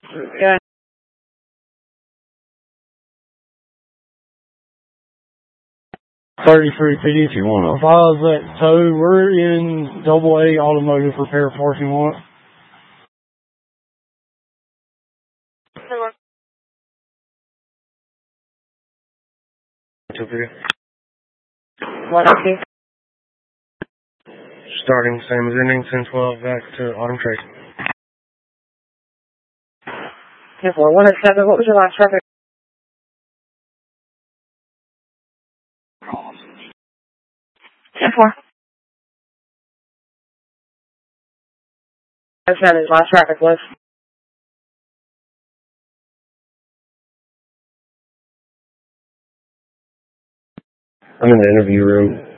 Yeah. 3350 if you want to. Files that tow. We're in AA Automotive Repair Parking Lot. What? Starting same as ending 1012 back to Autumn Trace. 107, what was your last traffic? 10-4. That's not his last traffic was. I'm in the interview room.